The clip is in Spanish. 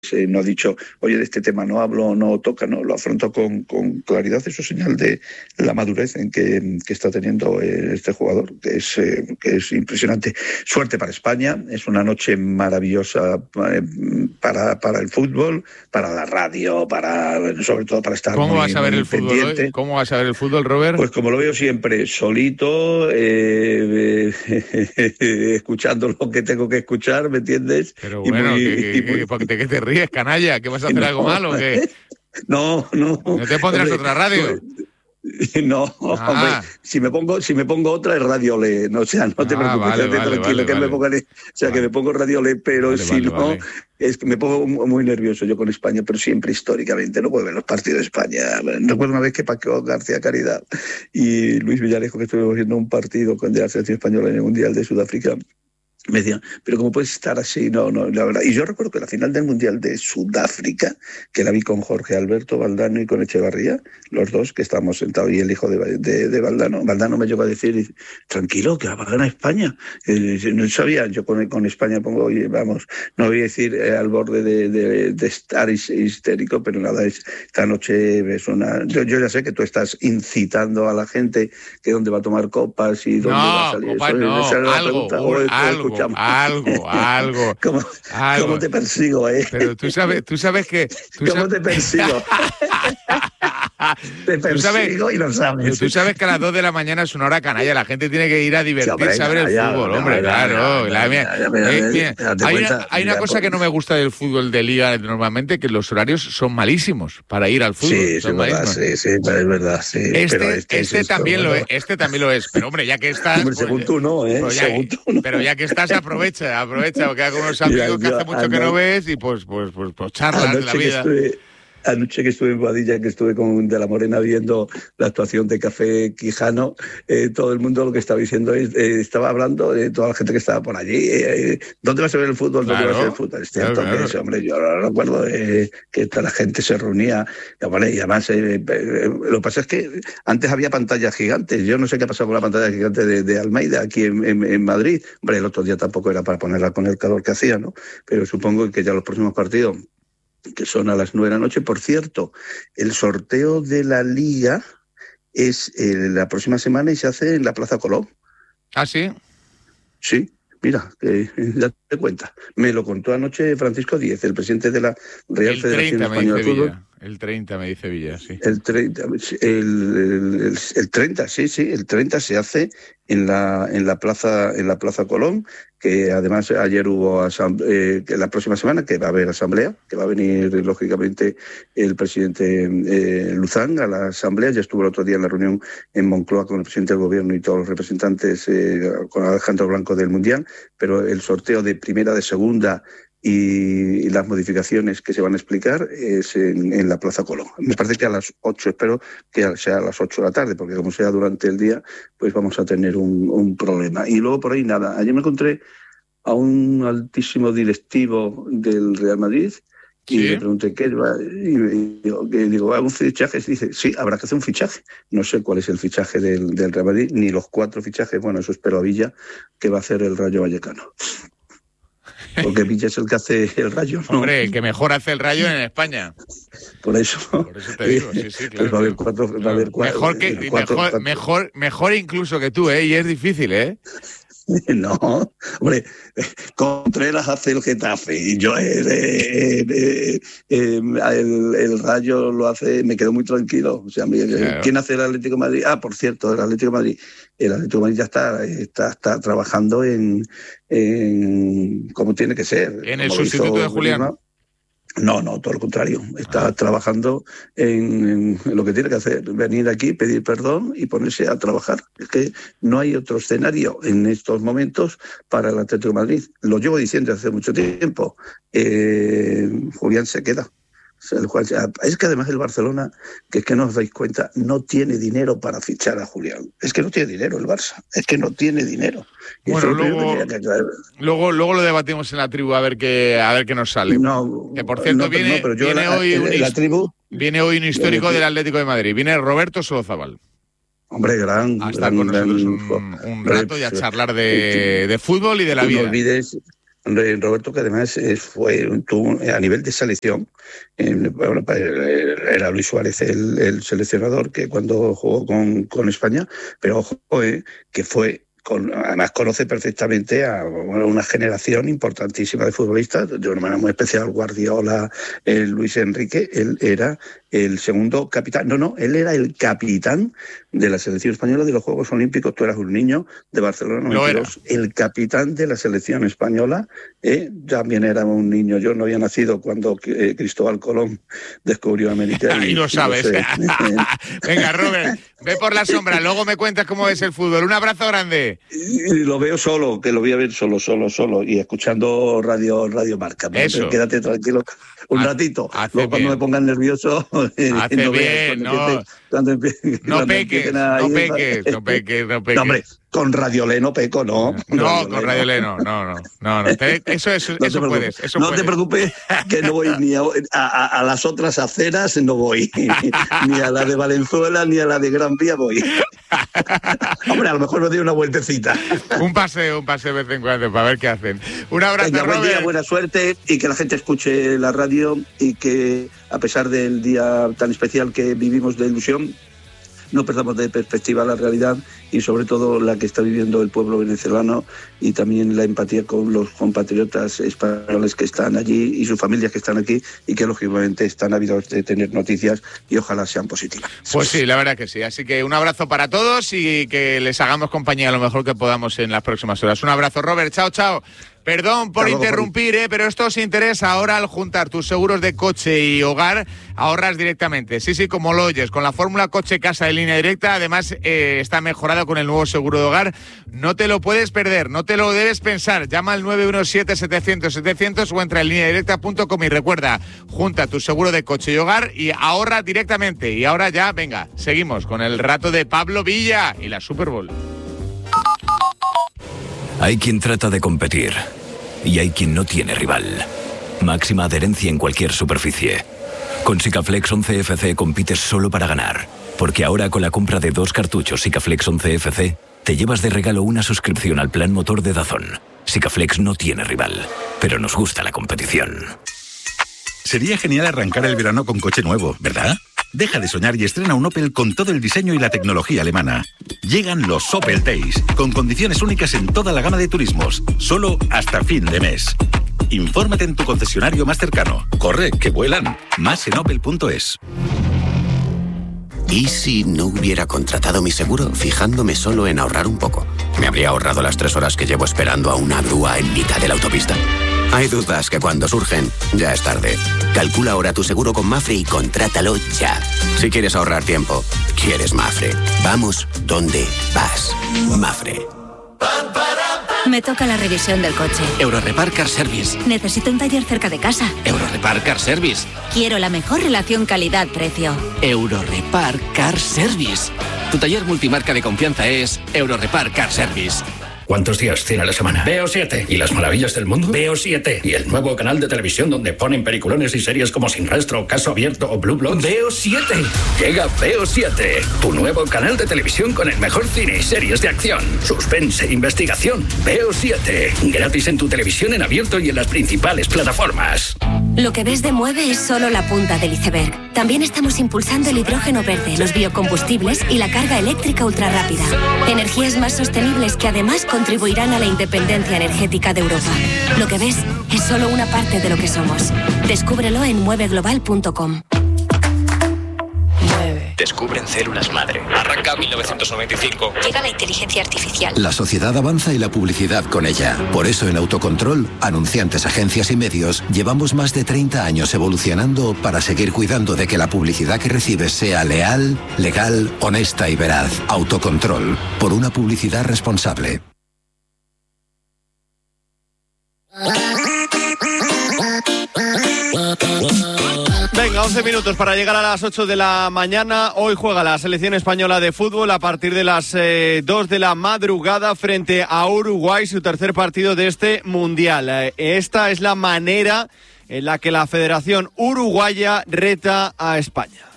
no ha dicho, oye, de este tema no hablo, no toca, no, lo afrontó con claridad. Eso es señal de la madurez en que está teniendo este jugador, que es impresionante. Suerte para España, es una noche maravillosa para el fútbol, para la radio, sobre todo para estar ¿Cómo vas a ver el fútbol hoy? ¿Cómo vas a ver el fútbol, Robert? Pues como lo veo siempre, solito, escuchando lo que tengo que escuchar, ¿me entiendes? Pero bueno, ¿de qué te ríes, canalla? ¿Que vas a hacer algo malo o qué? No. ¿No te pondrás otra radio? No, hombre, si me pongo otra es Radio Le, no, o sea, no te preocupes, tranquilo, que me pongan, que me pongo Radio Le, pero no, es que me pongo muy nervioso yo con España, pero siempre históricamente no puedo ver los partidos de España. Recuerdo una vez que Paco García Caridad y Luis Villarejo, que estuvimos viendo un partido con la selección española en el Mundial de Sudáfrica, me decían, pero ¿cómo puedes estar así? No, la verdad. Y yo recuerdo que la final del Mundial de Sudáfrica, que la vi con Jorge Alberto Valdano y con Echevarría, los dos que estábamos sentados, y el hijo de Valdano. Valdano me llegó a decir, tranquilo, que va a ganar España. No sabía, yo con España pongo, oye, vamos, no voy a decir al borde de estar histérico, pero nada, esta noche es una... Yo ya sé que tú estás incitando a la gente que dónde va a tomar copas y dónde va a salir. Copas, algo. ¿Cómo te persigo, Pero tú sabes que... ¿Cómo te persigo? Te persigo y lo sabes. Tú sabes que a las 2 de la mañana es una hora canalla. La gente tiene que ir a divertirse a ver el fútbol, hombre, claro. Hay una cosa que no me gusta del fútbol de liga normalmente, que los horarios son malísimos para ir al fútbol. Sí, es verdad. Sí. Este también lo es. Este también lo es. Pero, hombre, ya que estás... Hombre, según tú no, Pero ya que estás, aprovecha, porque hay unos amigos que hace mucho que no ves y pues charlas de la vida. Anoche que estuve en Boadilla, que estuve con De la Morena viendo la actuación de Café Quijano, todo el mundo lo que estaba diciendo estaba hablando de toda la gente que estaba por allí. ¿Dónde vas a ver el fútbol? ¿Dónde vas a ver el fútbol? Es cierto que eso, hombre, yo recuerdo que toda la gente se reunía. Y además, lo que pasa es que antes había pantallas gigantes. Yo no sé qué ha pasado con la pantalla gigante de Almeida aquí en Madrid. Hombre, el otro día tampoco era para ponerla con el calor que hacía, ¿no? Pero supongo que ya los próximos partidos, que son a las 9 de la noche. Por cierto, el sorteo de la Liga es la próxima semana y se hace en la Plaza Colón. ¿Ah, sí? Sí, mira, date cuenta. Me lo contó anoche Francisco Díez, el presidente de la Real Federación Española de Fútbol. El 30, me dice Villa, sí. El 30, sí, el 30 se hace en la Plaza Colón, que además ayer hubo que la próxima semana que va a haber asamblea, que va a venir lógicamente el presidente Luzán a la asamblea. Ya estuvo el otro día en la reunión en Moncloa con el presidente del gobierno y todos los representantes, con Alejandro Blanco del Mundial, pero el sorteo de primera, de segunda y las modificaciones que se van a explicar es en la Plaza Colón. Me parece que a las 8, espero que sea a las 8 de la tarde, porque como sea durante el día, pues vamos a tener un problema. Y luego por ahí nada. Ayer me encontré a un altísimo directivo del Real Madrid y le pregunté qué va, y digo, ¿algún fichaje? Y dice, sí, habrá que hacer un fichaje. No sé cuál es el fichaje del Real Madrid, ni los 4 fichajes, bueno, eso espero a Villa, que va a hacer el Rayo Vallecano. Porque Villa es el que hace el Rayo, ¿no? Hombre, el que mejor hace el Rayo en España. Por eso te digo, sí, claro. Pues va a haber 4. Mejor incluso que tú, y es difícil, No, hombre, Contreras hace el Getafe y yo el Rayo lo hace, me quedo muy tranquilo. O sea, claro. ¿Quién hace el Atlético de Madrid? Ah, por cierto, el Atlético de Madrid. El Atlético de Madrid ya está trabajando en como tiene que ser. ¿En el sustituto de Julián? No, todo lo contrario. Está trabajando en lo que tiene que hacer, venir aquí, pedir perdón y ponerse a trabajar. Es que no hay otro escenario en estos momentos para el Atlético de Madrid. Lo llevo diciendo hace mucho tiempo. Julián se queda. Es que además el Barcelona, que es que no os dais cuenta, no tiene dinero para fichar a Julián. Es que no tiene dinero el Barça. Es que no tiene dinero. Bueno, luego lo debatimos en la tribu a ver qué nos sale. Que por cierto viene hoy un histórico del Atlético de Madrid. Viene Roberto Solozábal. Hombre, a estar con nosotros un rato y a charlar de fútbol y de la vida. Roberto, que además tuvo a nivel de selección, era Luis Suárez el seleccionador que cuando jugó con España, pero ojo, que fue... además conoce perfectamente a una generación importantísima de futbolistas, de una manera muy especial Guardiola, Luis Enrique. Él era el segundo capitán, él era el capitán de la selección española de los Juegos Olímpicos. Tú eras un niño de Barcelona 92, el capitán de la selección española, también era un niño. Yo no había nacido cuando Cristóbal Colón descubrió América. Y lo sabes. Venga, Robert, ve por la sombra, luego me cuentas cómo es el fútbol. Un abrazo grande. Y lo veo solo, que lo voy a ver solo, y escuchando Radio Marca. Eso. Quédate tranquilo un ratito. Luego cuando me pongan nervioso... Hace bien, no peques. No, hombre, con Radiolé no peco, ¿no? No, con Radiolé no. Eso puedes. No te preocupes, que no voy ni a las otras aceras, no voy. Ni a la de Valenzuela, ni a la de Gran Vía voy. Hombre, a lo mejor me doy una vueltecita. Un paseo de vez en cuando, para ver qué hacen. Un abrazo, Robert. Buen día, buena suerte, y que la gente escuche la radio, y que a pesar del día tan especial que vivimos de ilusión, no perdamos de perspectiva la realidad, y sobre todo la que está viviendo el pueblo venezolano, y también la empatía con los compatriotas españoles que están allí y sus familias que están aquí, y que lógicamente están ávidos de tener noticias y ojalá sean positivas. Pues sí, la verdad que sí. Así que un abrazo para todos y que les hagamos compañía lo mejor que podamos en las próximas horas. Un abrazo, Robert. Chao. Perdón por interrumpir, pero esto os interesa. Ahora, al juntar tus seguros de coche y hogar, ahorras directamente. Sí, como lo oyes, con la fórmula Coche Casa de Línea Directa. Además, está mejorado con el nuevo seguro de hogar. No te lo puedes perder, no te lo debes pensar. Llama al 917-700-700 o entra en lineadirecta.com y recuerda, junta tu seguro de coche y hogar y ahorra directamente. Y ahora ya, venga, seguimos con el rato de Pablo Villa y la Super Bowl. Hay quien trata de competir y hay quien no tiene rival. Máxima adherencia en cualquier superficie. Con Sikaflex 11FC compites solo para ganar, porque ahora con la compra de 2 cartuchos Sikaflex 11FC te llevas de regalo una suscripción al plan motor de DAZN. Sikaflex no tiene rival, pero nos gusta la competición. Sería genial arrancar el verano con coche nuevo, ¿verdad? Deja de soñar y estrena un Opel con todo el diseño y la tecnología alemana. Llegan los Opel Days, con condiciones únicas en toda la gama de turismos, solo hasta fin de mes. Infórmate en tu concesionario más cercano. Corre, que vuelan. Más en opel.es. ¿Y si no hubiera contratado mi seguro fijándome solo en ahorrar un poco? ¿Me habría ahorrado las 3 horas que llevo esperando a una grúa en mitad de la autopista? Hay dudas que cuando surgen, ya es tarde. Calcula ahora tu seguro con Mafre y contrátalo ya. Si quieres ahorrar tiempo, quieres Mafre. Vamos donde vas. Mafre. Me toca la revisión del coche. Eurorepar Car Service. Necesito un taller cerca de casa. Eurorepar Car Service. Quiero la mejor relación calidad-precio. Eurorepar Car Service. Tu taller multimarca de confianza es Eurorepar Car Service. ¿Cuántos días tiene la semana? Veo 7. ¿Y las maravillas del mundo? Veo 7. ¿Y el nuevo canal de televisión donde ponen peliculones y series como Sin Rastro, Caso Abierto o Blue Bloods? Veo 7. Llega Veo 7, tu nuevo canal de televisión con el mejor cine y series de acción, suspense, investigación. Veo 7. Gratis en tu televisión en abierto y en las principales plataformas. Lo que ves de Mueve es solo la punta del iceberg. También estamos impulsando el hidrógeno verde, los biocombustibles y la carga eléctrica ultrarrápida. Energías más sostenibles que además contribuirán a la independencia energética de Europa. Lo que ves es solo una parte de lo que somos. Descúbrelo en mueveglobal.com. Descubren células madre. Arranca 1995. Llega la inteligencia artificial. La sociedad avanza y la publicidad con ella. Por eso en Autocontrol, anunciantes, agencias y medios, llevamos más de 30 años evolucionando para seguir cuidando de que la publicidad que recibes sea leal, legal, honesta y veraz. Autocontrol, por una publicidad responsable. Venga, 11 minutos para llegar a las 8 de la mañana. Hoy juega la selección española de fútbol a partir de las 2 de la madrugada frente a Uruguay, su tercer partido de este Mundial. Esta es la manera en la que la Federación Uruguaya reta a España.